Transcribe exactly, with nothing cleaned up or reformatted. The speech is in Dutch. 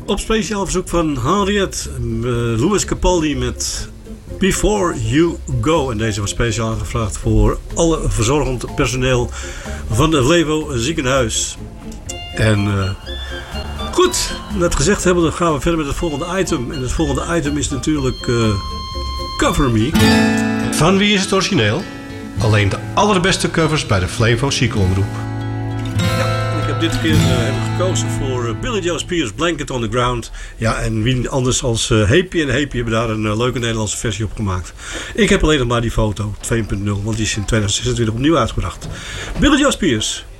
Op speciaal verzoek van Henriette, uh, Louis Capaldi met Before You Go. En deze was speciaal aangevraagd voor alle verzorgend personeel van het Flevo ziekenhuis. En uh, goed, net gezegd hebben, dan gaan we verder met het volgende item. En het volgende item is natuurlijk uh, Cover Me. Van wie is het origineel? Alleen de allerbeste covers bij de Flevo Ziekenomroep. Ik heb dit keer uh, hebben gekozen voor uh, Billy Joe Spears, Blanket on the Ground. Ja, en wie anders als uh, Happy en Happy hebben daar een uh, leuke Nederlandse versie op gemaakt. Ik heb alleen nog maar die foto twee punt nul, want die is in tweeduizend zesentwintig opnieuw uitgebracht. Billy Joe Spears.